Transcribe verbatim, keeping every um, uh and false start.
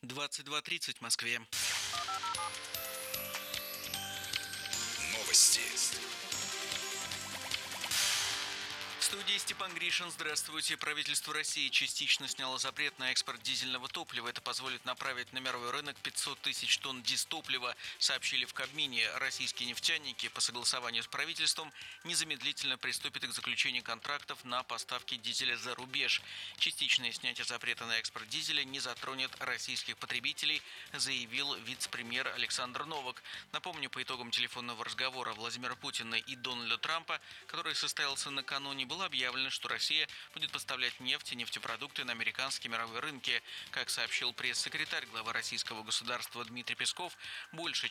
двадцать два тридцать в Москве. Новости. В студии Степан Гришин. Здравствуйте. Правительство России частично сняло запрет на экспорт дизельного топлива. Это позволит направить на мировой рынок пятьсот тысяч тонн дистоплива, сообщили в Кабмине. Российские нефтяники по согласованию с правительством незамедлительно приступят к заключению контрактов на поставки дизеля за рубеж. Частичное снятие запрета на экспорт дизеля не затронет российских потребителей, заявил вице-премьер Александр Новак. Напомню, по итогам телефонного разговора Владимира Путина и Дональда Трампа, который состоялся накануне, было объявлено, что Россия будет поставлять нефть и нефтепродукты на американские мировые рынки. Как сообщил пресс-секретарь главы российского государства Дмитрий Песков, больше